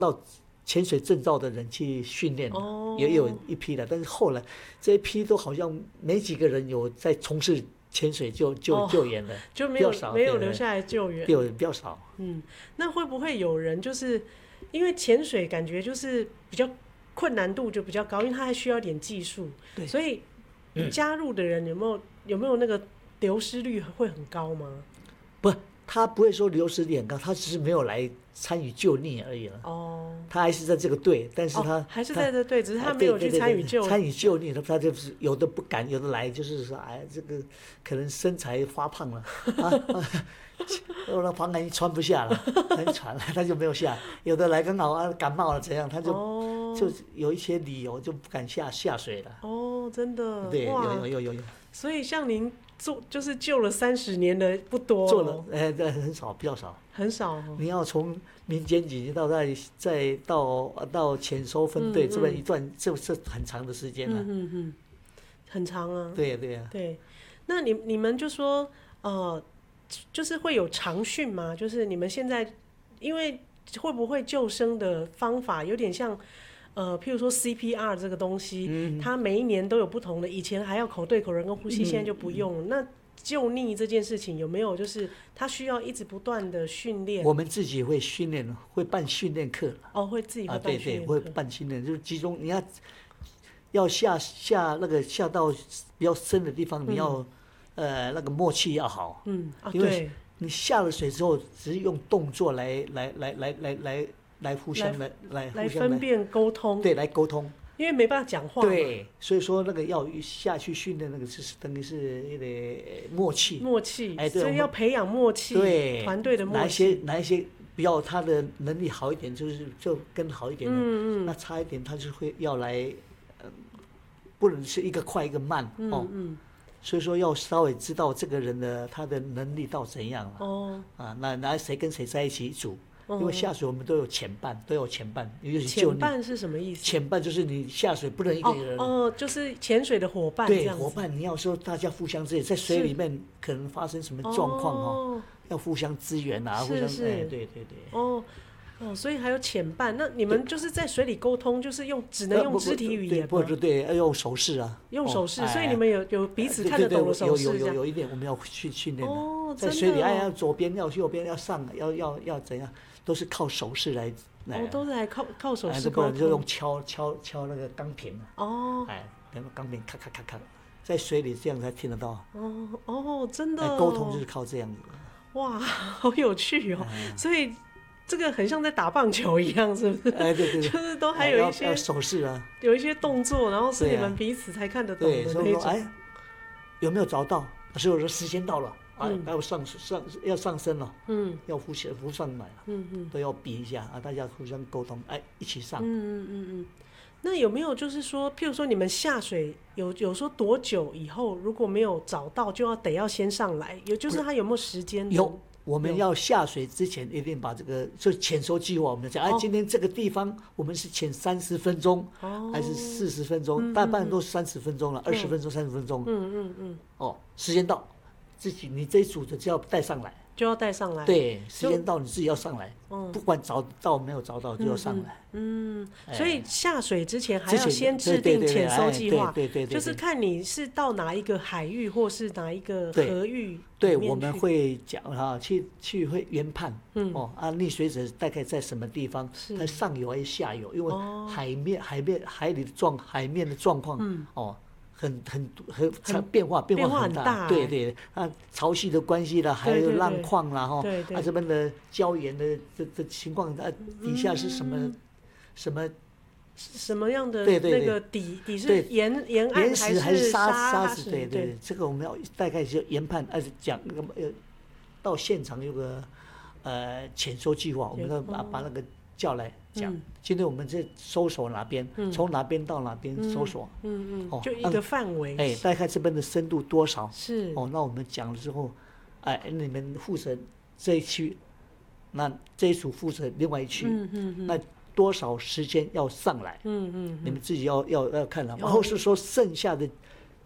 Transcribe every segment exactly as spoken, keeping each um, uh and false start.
到潜水证照的人去训练，哦，也有一批的，但是后来这一批都好像没几个人有在从事潜水救救、哦、救援的， 就没有没有留下来救援， 对，比较少。 嗯，那会不会有人就是因为潜水感觉就是比较困难度就比较高，因为它还需要一点技术，对，所以加入的人有没有、嗯、有没有那个流失率会很高吗？ 不，他不会说流失率很高，他只是没有来参与救溺而已了。哦，他还是在这个队，但是他、哦、 还是在这队，只是他没有去参与救参与救溺，他就是有的不敢，有的来就是说，哎，这个可能身材发胖了啊，我那防寒衣穿不下了，很喘了，他就没有下。有的来刚好啊感冒了怎样，他就、哦、就有一些理由就不敢下下水了。 哦，真的， 对，有有有有有。 所以像您做就是救了三十年的不多、哦， 做了，哎、呃，很少，比较少， 很少、哦。 你要从民间警局到再再到到潜收分队、嗯嗯、这边一段，这是很长的时间了、啊。 嗯嗯很长啊。 对对啊。 对，那你你们就说呃，就是会有常训吗？就是你们现在因为会不会救生的方法有点像？呃，譬如说 C P R 这个东西、嗯，它每一年都有不同的，以前还要口对口人工呼吸，嗯、现在就不用了。那救溺这件事情有没有就是它需要一直不断的训练？ 我们自己会训练，会办训练课。 哦，会自己会办训练课、 啊、对对，会办训练，就是集中你要要下下那个下到比较深的地方，你要、嗯、呃那个默契要好。嗯，啊、因为你下了水之后，只是用动作来来来来来来。来互相来来来分辨沟通， 对，来沟通， 因为没办法讲话。 对，所以说那个要下去训练，那个是等于是那个默契， 默契，哎，对，所以要培养默契，对，团队的默契。 哪一些哪一些比较他的能力好一点，就是就更好一点的，嗯嗯，那差一点他就会要来，呃，不能是一个快一个慢，嗯哦，嗯，所以说要稍微知道这个人的他的能力到怎样了，哦，啊，那那谁跟谁在一起组。因为下水我们都有前伴，都有前伴，尤其前伴是什么意思？ 前伴就是你下水不能一个人， 哦，哦就是潜水的伙伴这样子。 对，伙伴你要说大家互相支援，在水里面可能发生什么状况哦，要互相支援啊，互相是是， 哎，对对对。 哦哦，所以还有前伴，那你们就是在水里沟通，就是用只能用肢体语言吗？ 不不对，要用手势啊， 用手势，所以你们有有彼此看得懂的手势， 有有有有一点我们要去训练哦，在水里哎要左边要右边要上要要要怎样？都是靠手势来， 哦，都是来靠靠手势沟通，就用敲敲敲那个钢瓶哦，哎，那个钢瓶咔咔咔咔，在水里这样才听得到。 哦哦，真的、哦， 沟通就是靠这样子。 哇，好有趣哦！哎、所以这个很像在打棒球一样，是不是？ 哎，对对对， 就是都还有一些、 哎、手势啊， 有一些动作，然后是你们彼此才看得懂的那种。 对，所以说，哎，有没有找到？所以我说时间到了。啊，要上上要上升了，嗯，要浮起浮上来了，嗯嗯，都要比一下啊，大家互相沟通，哎，一起上。 嗯嗯嗯嗯。那有没有就是说，譬如说你们下水有有说多久以后，如果没有找到，就要得要先上来？有就是他有没有时间？ 有，我们要下水之前一定把这个就潜收计划，我们讲，哎，今天这个地方我们是潜三十分钟，哦，还是四十分钟？大半都三十分钟了，二十分钟、三十分钟。嗯嗯嗯。哦，时间到。自己你这一组的就要带上来， 就要带上来。 对，时间到你自己要上来，嗯、不管找到没有找到就要上来。 嗯，嗯所以下水之前还要先制定潜收计划， 对对对， 就是看你是到哪一个海域或是哪一个河域。 对，我们会讲哈，去去会研判，嗯哦啊，溺水者大概在什么地方？它上游还是下游？因为海面、哦、海面海里的状海面的状况，嗯哦。很很很很变化变化很大， 大对对，啊，潮汐的关系啦，还有浪况啦，哈，啊这边的礁岩的这这情况，啊底下是什么、嗯、什么什么样的那个底底是岩岩岸岩石还是沙沙石？对对，这个我们要大概就研判，而且讲那个呃，到现场有个呃潜收计划，我们要把把那个叫来。讲、嗯，今天我们这搜索哪边，从、嗯、哪边到哪边搜索， 嗯嗯，哦，就一个范围， 哎，大概这边的深度多少？ 是， 哦，那我们讲了之后，哎，你们负责这一区，那这一组负责另外一区，嗯嗯嗯，那多少时间要上来？嗯嗯，你们自己要要要看了，然后是说剩下的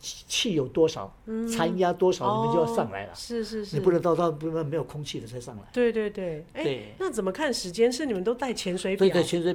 气有多少，残压多少，你们就要上来了。 是是是， 你不能到到不能没有空气的才上来。 对对对，哎，那怎么看时间？是你们都带潜水表？ 对对，潜水